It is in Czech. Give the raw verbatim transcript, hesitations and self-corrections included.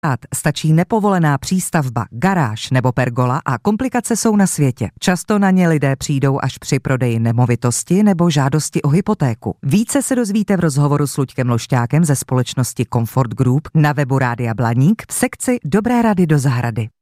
Stačí nepovolená přístavba, garáž nebo pergola a komplikace jsou na světě. Často na ně lidé přijdou až při prodeji nemovitosti nebo žádosti o hypotéku. Více se dozvíte v rozhovoru s Luďkem Lošťákem ze společnosti Comfort Group na webu Rádia Blaník v sekci Dobré rady do zahrady.